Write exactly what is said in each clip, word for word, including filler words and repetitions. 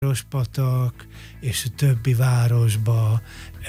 Várospatak és a többi városba,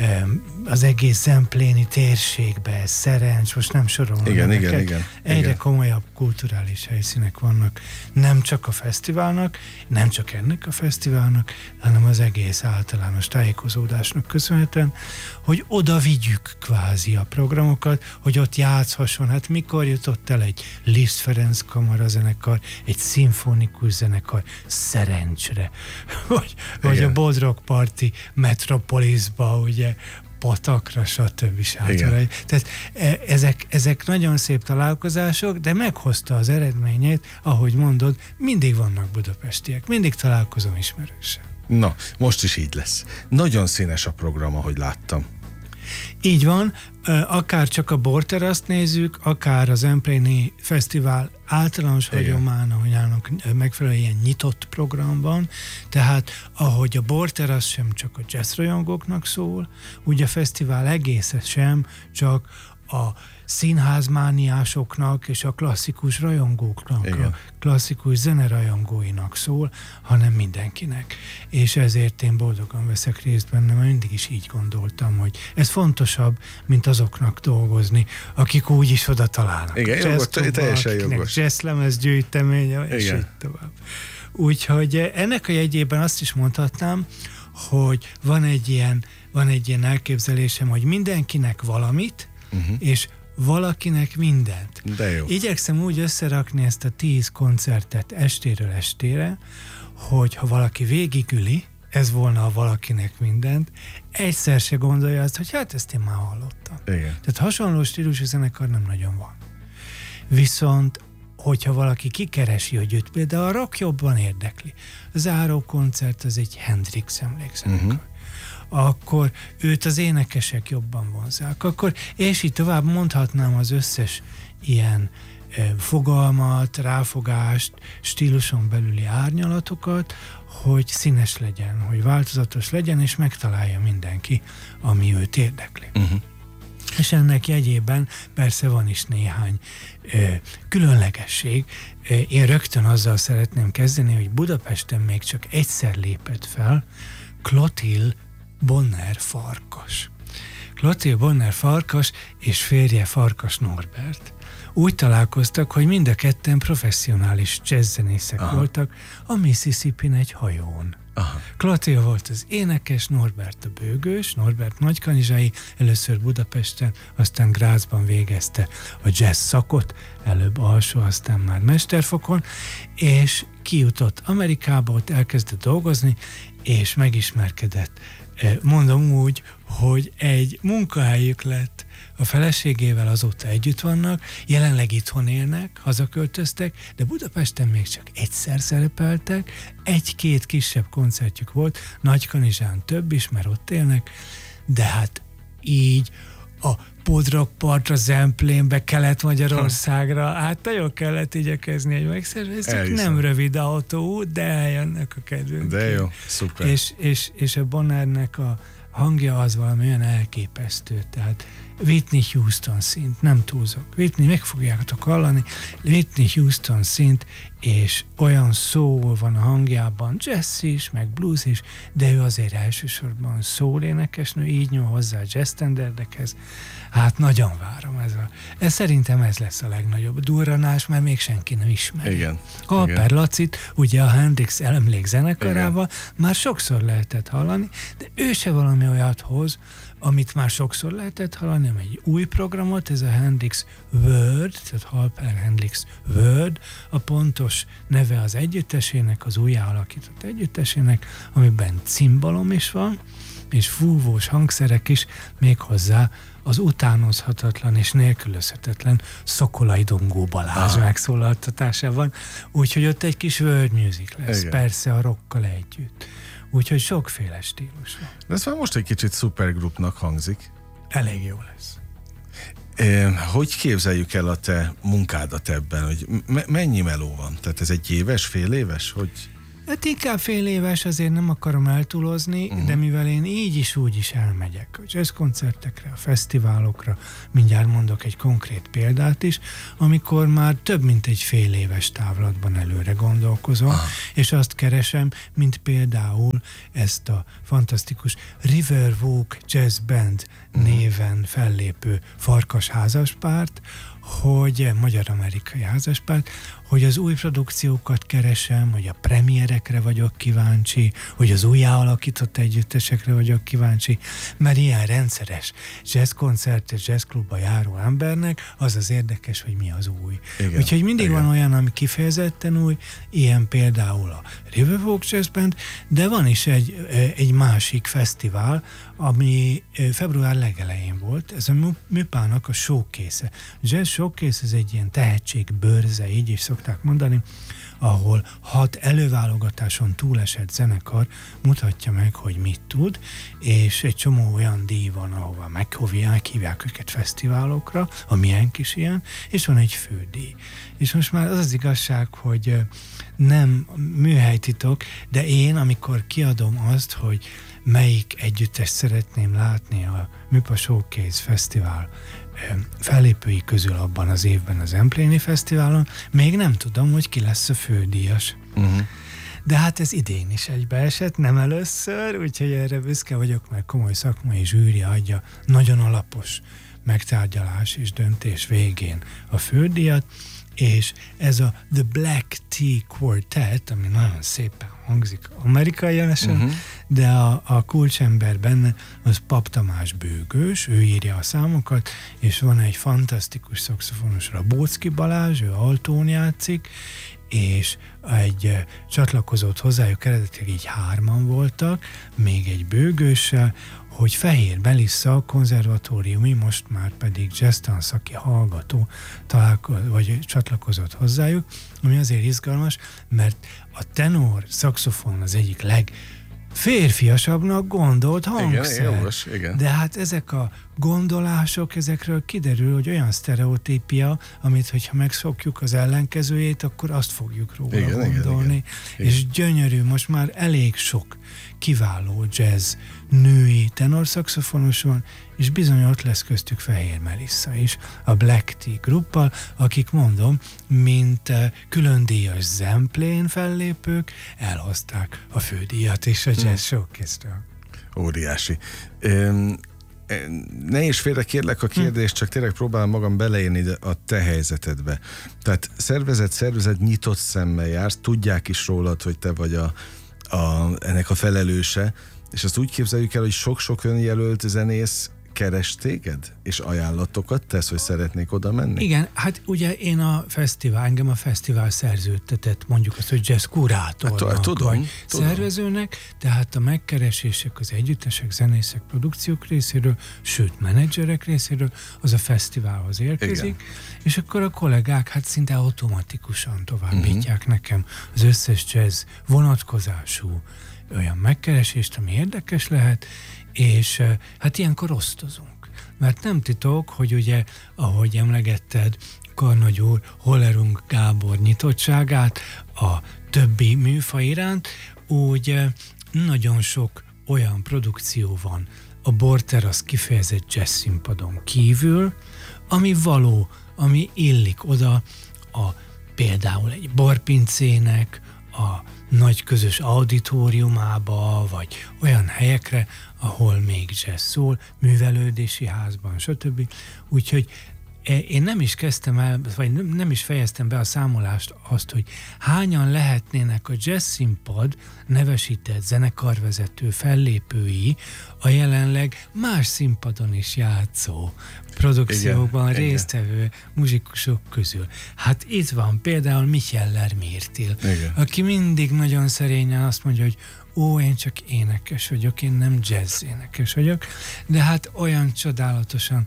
az egész zempléni térségbe, Szerencs, most nem sorolom. Igen, igen, igen. Egyre igen. komolyabb kulturális helyszínek vannak, nem csak a fesztiválnak, nem csak ennek a fesztiválnak, hanem az egész általános tájékozódásnak köszönhetően, hogy oda vigyük kvázi a programokat, hogy ott játszhasson. Hát mikor jutott el egy Liszt Ferenc kamarazenekar, egy szimfonikus zenekar Szerencsre, vagy, vagy a Bodrogparti Metropolisba, ugye, Patakra, stb. Tehát ezek, ezek nagyon szép találkozások, de meghozta az eredményét, ahogy mondod, mindig vannak budapestiek, mindig találkozom ismerősen. Na, most is így lesz. Nagyon színes a program, ahogy láttam. Így van, akár csak a Borteraszt nézzük, akár az Zempléni Fesztivál általános hagyományának megfelelően ilyen nyitott programban, tehát ahogy a Borterasz sem csak a jazzrajongóknak szól, úgy a fesztivál egész sem csak a színházmániásoknak és a klasszikus rajongóknak, igen. a klasszikus zenerajongóinak szól, hanem mindenkinek. És ezért én boldogan veszek részt benne, mert mindig is így gondoltam, hogy ez fontosabb, mint azoknak dolgozni, akik úgy is oda találnak. Igen, jogos, teljesen jogos. Jazzlemez gyűjteménye, és így tovább. Úgyhogy ennek a jegyében azt is mondhatnám, hogy van egy ilyen, van egy ilyen elképzelésem, hogy mindenkinek valamit, uh-huh. és valakinek mindent. De jó. Igyekszem úgy összerakni ezt a tíz koncertet estéről estére, hogy ha valaki végigüli, ez volna a valakinek mindent, egyszer se gondolja azt, hogy hát ezt én már hallottam. Igen. Tehát hasonló stílusú zenekar nem nagyon van. Viszont hogyha valaki kikeresi, hogy őt például a rock jobban érdekli. A záró koncert az egy Hendrix emlékzenekar. Uh-huh. akkor őt az énekesek jobban vonzák. Akkor, és így tovább mondhatnám az összes ilyen e, fogalmat, ráfogást, stíluson belüli árnyalatokat, hogy színes legyen, hogy változatos legyen, és megtalálja mindenki, ami őt érdekli. Uh-huh. És ennek jegyében persze van is néhány e, különlegesség. E, én rögtön azzal szeretném kezdeni, hogy Budapesten még csak egyszer lépett fel Clotilde Bonner Farkas. Clotilde Bonner Farkas és férje Farkas Norbert úgy találkoztak, hogy mind a ketten professzionális jazzzenészek Aha. voltak a Mississippin egy hajón. Aha. Clotilde volt az énekes, Norbert a bőgős, Norbert nagykanizsai, először Budapesten, aztán Grazban végezte a jazz szakot, előbb alsó, aztán már mesterfokon, és kijutott Amerikába, ott elkezdett dolgozni, és megismerkedett. Mondom úgy, hogy egy munkahelyük lett a feleségével, azóta együtt vannak, jelenleg itthon élnek, hazaköltöztek, de Budapesten még csak egyszer szerepeltek, egy-két kisebb koncertjük volt, Nagykanizsán több is, mert ott élnek, de hát így a Bodrogpartra, Zemplénbe, Kelet-Magyarországra, hát nagyon kellett igyekezni egy megszervezni, nem rövid autóút, de eljönnek a kedvünk. De jó, szuper. És, és, és a Bonnernek a hangja az valami olyan elképesztő, tehát Whitney Houston szint, nem túlzok. Whitney, meg fogjátok hallani, Whitney Houston szint, és olyan soul van a hangjában, jazz is, meg blues is, de ő azért elsősorban soul énekesnő, így nyúl hozzá a jazz standardekhez. Hát nagyon várom ez a... Ez szerintem ez lesz a legnagyobb durranás, mert még senki nem ismeri. Igen. Halper Lacit, ugye a Hendrix emlékzenekarával már sokszor lehetett hallani, de ő se valami olyat hoz, amit már sokszor lehetett hallani, nem egy új programot, ez a Hendrix World, tehát Halper Hendrix World, a pontos neve az együttesének, az újjá alakított együttesének, amiben cimbalom is van, és fúvós hangszerek is, méghozzá az utánozhatatlan és nélkülözhetetlen Szokolai Dongó Balázs ah. megszólaltatásában, úgyhogy ott egy kis world music lesz, igen. Persze a rockkal együtt. Úgyhogy sokféle stílus van. De ez már most egy kicsit szupergrupnak hangzik. Elég jó lesz. É, hogy képzeljük el a te munkádat ebben? Hogy me- mennyi meló van? Tehát ez egy éves, fél éves? Hogy... Hát inkább fél éves, azért nem akarom eltúlozni, uh-huh. de mivel én így is úgy is elmegyek a jazzkoncertekre, a fesztiválokra, mindjárt mondok egy konkrét példát is, amikor már több mint egy fél éves távlatban előre gondolkozom, uh-huh. és azt keresem, mint például ezt a fantasztikus Riverwalk Jazz Band uh-huh. néven fellépő farkas házaspárt, hogy magyar-amerikai házaspárt, hogy az új produkciókat keresem, hogy a premierekre vagyok kíváncsi, hogy az újjáalakított együttesekre vagyok kíváncsi, mert ilyen rendszeres jazzkoncert és jazzklubba járó embernek az az érdekes, hogy mi az új. Igen, úgyhogy mindig igen. van olyan, ami kifejezetten új, ilyen például a Riverwalk Jazz Band, de van is egy, egy másik fesztivál, ami február legelején volt, ez a Műpának a showcase-e. Jazz Showcase, ez egy ilyen tehetségbörze, így is szokták mondani, ahol hat előválogatáson túlesett zenekar mutatja meg, hogy mit tud, és egy csomó olyan díj van, ahova meghívják, hívják őket fesztiválokra, a miénk is ilyen, és van egy fődíj. És most már az az igazság, hogy nem műhelytitok, de én, amikor kiadom azt, hogy melyik együttest szeretném látni a Műpa Showcase Fesztivál fellépői közül abban az évben az Empléni Fesztiválon, még nem tudom, hogy ki lesz a fődíjas. Uh-huh. De hát ez idén is egybeesett, nem először, úgyhogy erre büszke vagyok, mert komoly szakmai zsűri adja nagyon alapos megtárgyalás és döntés végén a fődíjat, és ez a The Black Tea Quartet, ami nagyon szépen hangzik amerikai jelesen, uh-huh. de a, a kulcsember benne az Pap Tamás Bőgős, ő írja a számokat, és van egy fantasztikus szaxofonos, Rabóczki Balázs, ő altón játszik, és egy uh, csatlakozott hozzájuk, eredetileg így hárman voltak, még egy bőgőssel, hogy Fehér Belissa konzervatóriumi, most már pedig jazztanszaki hallgató találko- vagy csatlakozott hozzájuk, ami azért izgalmas, mert a tenor szaxofon az egyik leg férfiasabbnak gondolt hangszer. Igen, jogos, igen. De hát ezek a gondolások, ezekről kiderül, hogy olyan sztereotípia, amit hogyha megszokjuk az ellenkezőjét, akkor azt fogjuk róla igen, gondolni. Igen, igen. És gyönyörű, most már elég sok kiváló jazz női tenorszaxofonos van, és bizony ott lesz köztük Fehér Melissa is, a Black Tea gruppal, akik mondom, mint külön díjas Zemplén fellépők, elhozták a fődíjat és a Jazz hmm. Showcase-től. Óriási. Um, ne is félre kérlek a kérdést, csak tényleg próbálom magam beleérni a te helyzetedbe. Tehát szervezet, szervezet nyitott szemmel jársz, tudják is rólad, hogy te vagy a, a, ennek a felelőse, és azt úgy képzeljük el, hogy sok-sok önjelölt zenész keres téged, és ajánlatokat tesz, hogy szeretnék oda menni? Igen, hát ugye én a fesztivál, engem a fesztivál szerződtetett, mondjuk azt, hogy jazz kurátornak, hát, tudom, vagy tudom. szervezőnek, tehát a megkeresések az együttesek, zenészek, produkciók részéről, sőt, menedzserek részéről, az a fesztiválhoz érkezik, igen. és akkor a kollégák hát szinte automatikusan továbbítják uh-huh. nekem az összes jazz vonatkozású olyan megkeresést, ami érdekes lehet, és hát ilyenkor osztozunk. Mert nem titok, hogy ugye, ahogy emlegetted, Karnagy úr, Hollerung Gábor nyitottságát a többi műfaj iránt, úgy nagyon sok olyan produkció van a Borterasz kifejezett jazz színpadon kívül, ami való, ami illik oda a például egy barpincének, a nagy közös auditoriumába, vagy olyan helyekre, ahol még jazz szól, művelődési házban, stb. Úgyhogy én nem is kezdtem el, vagy nem is fejeztem be a számolást azt, hogy hányan lehetnének a jazz színpad nevesített zenekarvezető fellépői a jelenleg más színpadon is játszó produkciókban igen, résztvevő igen. muzsikusok közül. Hát itt van például Micheller Mirtil, igen. aki mindig nagyon szerényen azt mondja, hogy ó, én csak énekes vagyok, én nem jazz énekes vagyok, de hát olyan csodálatosan,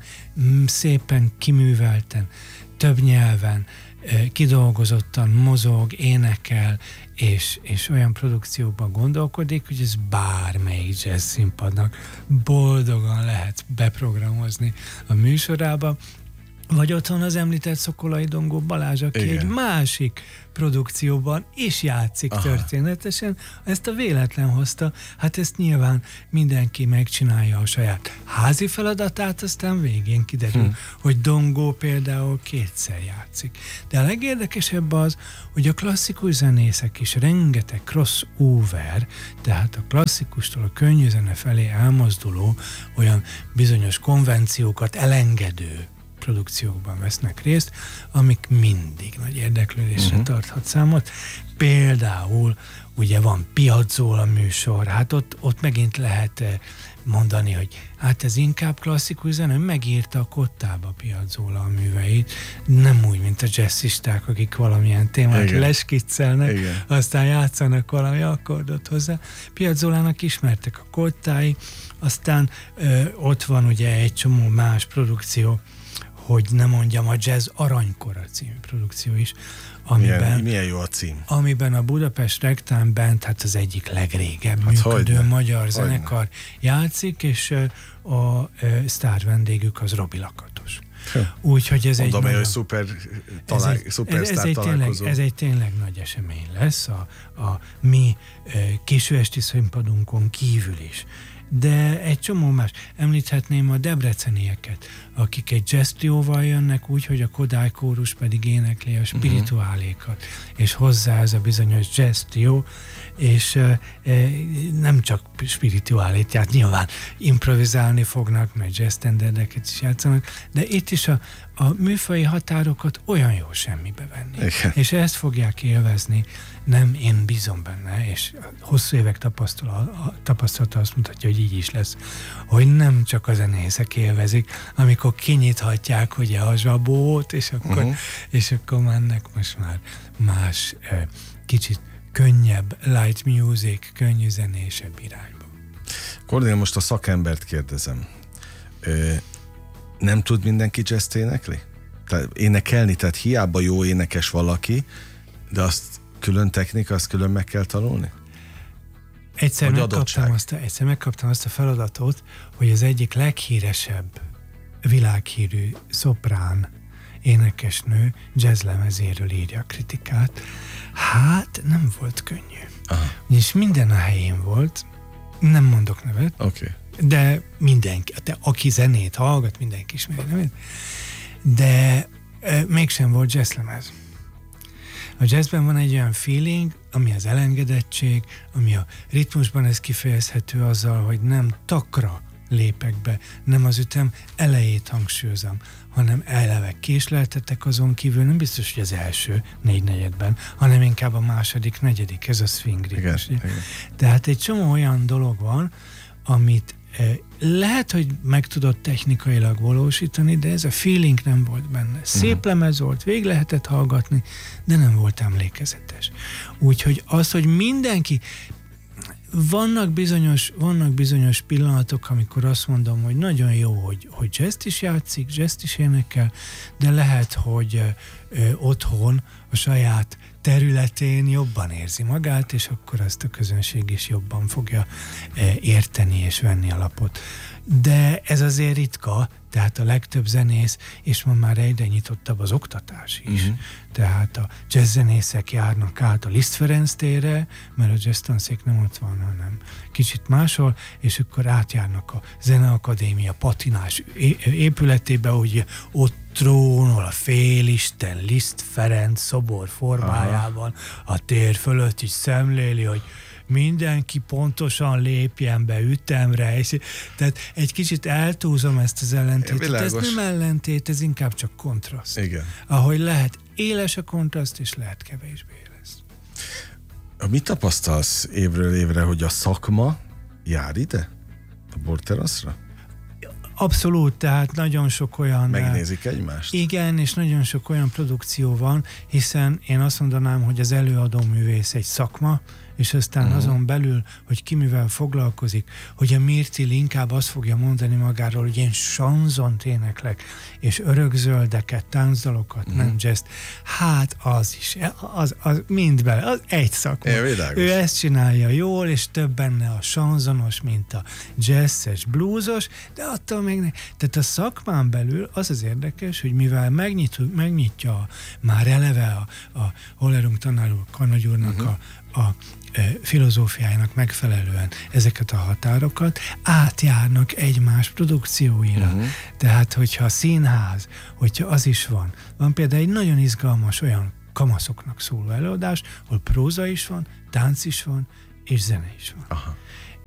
szépen kiművelten, több nyelven, kidolgozottan mozog, énekel, és, és olyan produkciókban gondolkodik, hogy ez bármelyik jazz színpadnak boldogan lehet beprogramozni a műsorába, Vagy ott van az említett Szokolai Dongó Balázs, aki igen. egy másik produkcióban is játszik Aha. történetesen. Ezt a véletlen hozta. Hát ezt nyilván mindenki megcsinálja a saját házi feladatát, aztán végén kiderül, hm. hogy Dongó például kétszer játszik. De a legérdekesebb az, hogy a klasszikus zenészek is rengeteg crossover, tehát a klasszikustól a könnyű zene felé elmozduló, olyan bizonyos konvenciókat elengedő produkciókban vesznek részt, amik mindig nagy érdeklődésre uh-huh. tarthat számot. Például ugye van Piazzolla műsor, hát ott, ott megint lehet mondani, hogy hát ez inkább klasszikus zene, megírta a kottába Piazzolla a műveit, nem úgy, mint a jazzisták, akik valamilyen témát leskiccelnek, Igen. aztán játszanak valami akkordot hozzá. Piazzollának ismertek a kottái, aztán ö, ott van ugye egy csomó más produkció, hogy nem mondjam, a Jazz Aranykora című produkció is, amiben, milyen, milyen jó a cím. Amiben a Budapest Ragtime Band, hát az egyik legrégebb hát működő hogyne, magyar zenekar hogyne. játszik, és a, a sztár vendégük az Robi Lakatos. Úgyhogy ez Mondom, egy nagyon szuper, talál, ez egy, szuper ez, ez, egy tényleg, ez egy tényleg nagy esemény lesz a, a mi későesti színpadunkon kívül is. De egy csomó más. Említhetném a debrecenieket, akik egy jazz trióval jönnek úgy, hogy a Kodály kórus pedig énekli a spirituálékat, uh-huh. és hozzá ez a bizonyos jazz trió, és e, e, nem csak spirituálét, tehát nyilván improvizálni fognak, mert jazz standardeket is játszanak, de itt is a, a műfaji határokat olyan jó semmibe venni. Igen. És ezt fogják élvezni. Nem, én bízom benne, és hosszú évek tapasztalata azt mutatja, hogy így is lesz, hogy nem csak a zenészek élvezik, amikor kinyithatják ugye a zsabót, és akkor, uh-huh. és akkor mennek most már más, kicsit könnyebb light music, könnyű zenésebb irányba. Kornél, most a szakembert kérdezem. Ö, nem tud mindenki jazzt énekli? Tehát énekelni, tehát hiába jó énekes valaki, de azt külön technika, azt külön meg kell tanulni? Egyszer megkaptam, azt a, egyszer megkaptam azt a feladatot, hogy az egyik leghíresebb világhírű szoprán énekesnő jazzlemezéről írja a kritikát. Hát nem volt könnyű. Aha. És minden a helyén volt, nem mondok nevet, okay. de mindenki, de aki zenét hallgat, mindenki ismeri nevet, de e, mégsem volt jazzlemez. A jazzben van egy olyan feeling, ami az elengedettség, ami a ritmusban ez kifejezhető azzal, hogy nem takra lépek be, nem az ütem elejét hangsúlyozom, hanem eleve késleltetek azon kívül, nem biztos, hogy az első négy negyedben, hanem inkább a második, negyedik, ez a swing ritmus. Tehát egy csomó olyan dolog van, amit lehet, hogy meg tudod technikailag valósítani, de ez a feeling nem volt benne. Szép uh-huh. lemez volt, végig lehetett hallgatni, de nem volt emlékezetes. Úgyhogy az, hogy mindenki vannak bizonyos, vannak bizonyos pillanatok, amikor azt mondom, hogy nagyon jó, hogy, hogy jazzt is játszik, jazzt is énekel, de lehet, hogy ö, otthon a saját területén jobban érzi magát, és akkor azt a közönség is jobban fogja érteni és venni a lapot. De ez azért ritka, tehát a legtöbb zenész, és ma már egyre nyitottabb az oktatás is. Uh-huh. Tehát a jazzzenészek járnak át a Liszt Ferenc térre, mert a jazz tanszék nem ott van, hanem kicsit máshol, és akkor átjárnak a Zeneakadémia patinás épületébe, hogy ott trónol a félisten Liszt Ferenc szobor formájában, aha. a tér fölött is szemléli, hogy mindenki pontosan lépjen be ütemre, és tehát egy kicsit eltúzom ezt az ellentétet. Ez nem ellentét, ez inkább csak kontraszt. Igen. Ahogy lehet éles a kontraszt, és lehet kevésbé éles. Mit tapasztalsz évről évre, hogy a szakma jár ide? A borteraszra? Abszolút, tehát nagyon sok olyan... Megnézik egymást? Igen, és nagyon sok olyan produkció van, hiszen én azt mondanám, hogy az előadó művész egy szakma, és aztán uh-huh. azon belül, hogy ki mivel foglalkozik, hogy a Mircili inkább azt fogja mondani magáról, hogy én sanzont éneklek, és örökzöldeket, táncdalokat, uh-huh. nem jazz. Hát az is, az, az mind bele, az egy szakma. Ő ezt csinálja jól, és több benne a sanzonos, mint a jazzes, bluesos, de attól még ne. Tehát a szakmán belül az az érdekes, hogy mivel megnyit, megnyitja már eleve a, a Hollerung tanár úr, Karnagy úrnak uh-huh. a, a e, filozófiájának megfelelően ezeket a határokat átjárnak egymás produkcióira. Uh-huh. Tehát, hogyha színház, hogyha az is van. Van például egy nagyon izgalmas olyan kamaszoknak szóló előadás, ahol próza is van, tánc is van, és zene is van. Aha.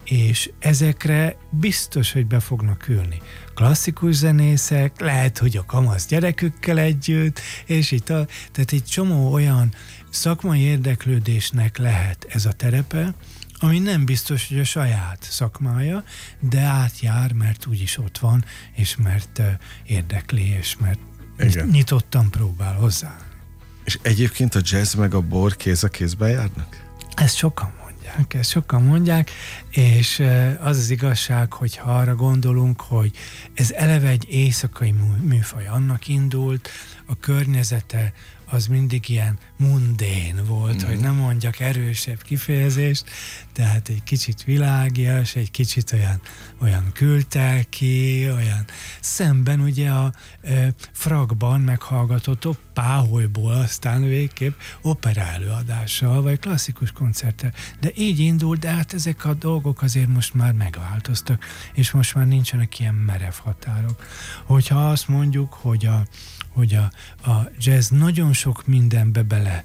És ezekre biztos, hogy be fognak ülni klasszikus zenészek, lehet, hogy a kamasz gyerekükkel együtt, és itt a, tehát egy csomó olyan szakmai érdeklődésnek lehet ez a terepe, ami nem biztos, hogy a saját szakmája, de átjár, mert úgyis ott van, és mert uh, érdekli, és mert igen. nyitottan próbál hozzá. És egyébként a jazz meg a bor kéz a kézben járnak? Ezt sokan mondják, ezt sokan mondják, és az az igazság, hogy ha arra gondolunk, hogy ez eleve egy éjszakai műfaj, annak indult, a környezete az mindig ilyen mundén volt, mm. hogy nem mondjak erősebb kifejezést, tehát egy kicsit világias, egy kicsit olyan, olyan kültelki, olyan szemben ugye a e, Fragban meghallgatott Páholyból aztán végképp opera előadással, vagy klasszikus koncerttel. De így indult, de hát ezek a dolgok azért most már megváltoztak, és most már nincsenek ilyen merev határok. Hogyha azt mondjuk, hogy a hogy a, a jazz nagyon sok mindenbe bele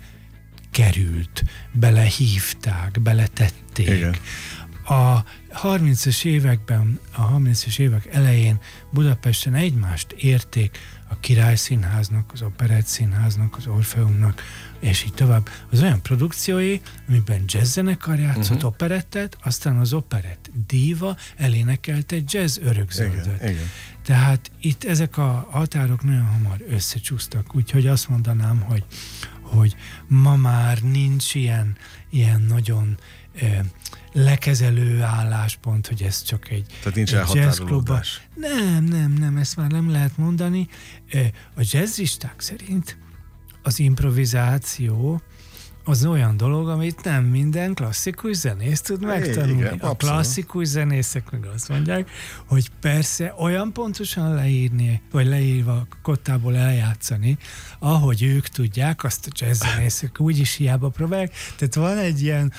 került, belehívták, beletették. Igen. A harmincas években, a harmincas évek elején Budapesten egymást érték a Király Színháznak, az Operett Színháznak, az Orfeumnak, és így tovább. Az olyan produkciói, amiben jazzzenekar játszott uh-huh. operettet, aztán az operett díva elénekelt egy jazz örökzöldöt. Igen, igen. Tehát itt ezek a határok nagyon hamar összecsúsztak, úgyhogy azt mondanám, hogy, hogy ma már nincs ilyen, ilyen nagyon eh, lekezelő álláspont, hogy ez csak egy, egy jazzklubba. Nem, nem, nem, ezt már nem lehet mondani. A jazzisták szerint az improvizáció az olyan dolog, amit nem minden klasszikus zenész tud megtanulni. Igen, a klasszikus zenészek meg azt mondják, hogy persze olyan pontosan leírni, vagy leírva kottából eljátszani, ahogy ők tudják, azt a jazzzenészek úgyis hiába próbálják. Tehát van egy ilyen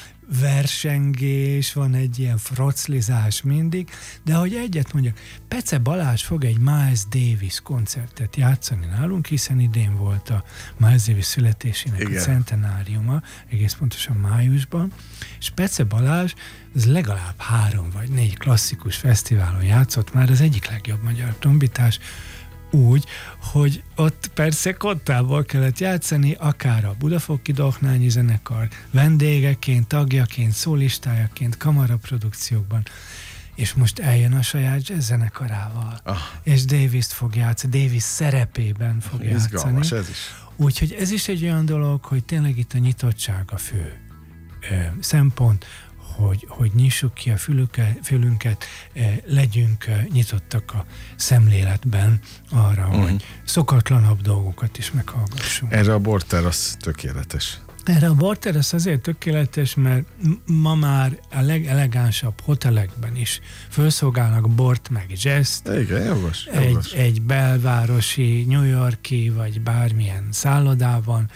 versengés, van egy ilyen froclizás mindig, de hogy egyet mondjak, Pece Balázs fog egy Miles Davis koncertet játszani nálunk, hiszen idén volt a Miles Davis születésének igen. a centenáriuma, egész pontosan májusban, és Pece Balázs az legalább három vagy négy klasszikus fesztiválon játszott, már az egyik legjobb magyar trombitás, úgy, hogy ott persze kottából kellett játszani, akár a Budafoki Dohnányi zenekar vendégeként, tagjaként, szólistájaként, kamaraprodukciókban, és most eljön a saját jazz zenekarával, ah. és Davis-t fog játszani, Davis szerepében fog Izgalmas, játszani. Ez is. Úgyhogy ez is egy olyan dolog, hogy tényleg itt a nyitottság a fő ö, szempont, Hogy, hogy nyissuk ki a fülüke, fülünket, eh, legyünk eh, nyitottak a szemléletben arra, mm. hogy szokatlanabb dolgokat is meghallgassunk. Erre a borterasz tökéletes. Erre a borterasz azért tökéletes, mert ma már a legelegánsabb hotelekben is felszolgálnak bort meg jazzt. Igen, jogos, jogos. Egy, egy belvárosi, New Yorki vagy bármilyen szállodában,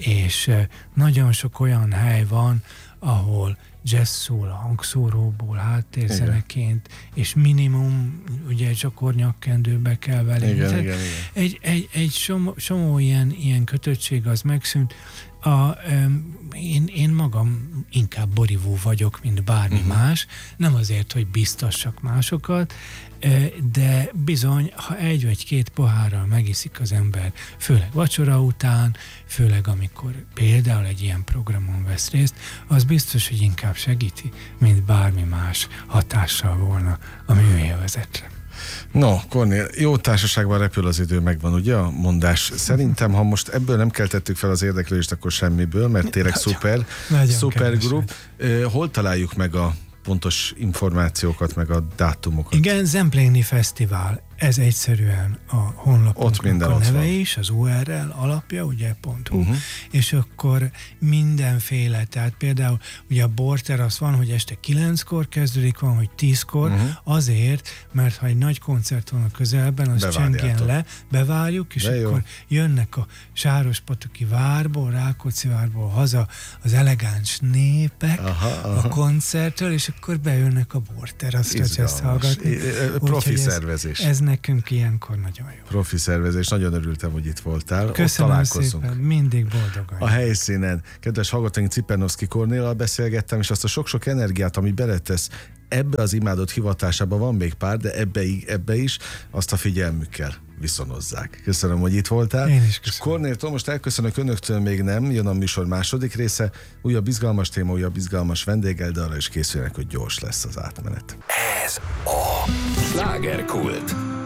és eh, nagyon sok olyan hely van, ahol jazz szól a hangszóróból háttérzeneként, és minimum ugye csakornyakkendőbe kell vele. Igen, igen, igen. Egy, egy, egy somó, somó ilyen, ilyen kötöttség az megszűnt. A, um, én, én magam inkább borivó vagyok, mint bármi uh-huh. más. Nem azért, hogy biztassak másokat, de bizony, ha egy vagy két pohárral megiszik az ember, főleg vacsora után, főleg amikor például egy ilyen programon vesz részt, az biztos, hogy inkább segíti, mint bármi más hatással volna a műélvezetre. No, Kornél, jó társaságban repül az idő, megvan ugye a mondás. Szerintem, ha most ebből nem keltettük fel az érdeklődést, akkor semmiből, mert tényleg nagyon, szuper, nagyon szuper grup. Hol találjuk meg a pontos információkat, meg a dátumokat? Igen, Zempléni Fesztivál. Ez egyszerűen a honlapunknak a neve is, az u er el alapja, ugye .hu, uh-huh. és akkor mindenféle, tehát például ugye a borterasz van, hogy este kilenckor kezdődik, van, hogy tízkor, uh-huh. azért, mert ha egy nagy koncert van a közelben, az csengjen le, bevárjuk, és De akkor jó. jönnek a Sárospataki várból, Rákóczi várból haza az elegáns népek aha, aha. a koncerttől, és akkor bejönnek a borteraszra, hogy ezt hallgatni. Profi szervezés. Ez, ez nekünk ilyenkor nagyon jó. Profi szervezés, nagyon örültem, hogy itt voltál. Köszönöm szépen, mindig boldogan. A helyszínen. Kedves hallgatóink, Cipernowsky Kornéllal beszélgettem, és azt a sok-sok energiát, ami beletesz ebbe az imádott hivatásába, van még pár, de ebbe, ebbe is, azt a figyelmükkel viszonozzák. Köszönöm, hogy itt voltál. Én is köszönöm. Kornéltól most elköszönök önöktől, még nem, jön a műsor második része, újabb izgalmas téma, újabb izgalmas vendéggel, de arra is készüljenek, hogy gyors lesz az átmenet. Ez a Slágerkult.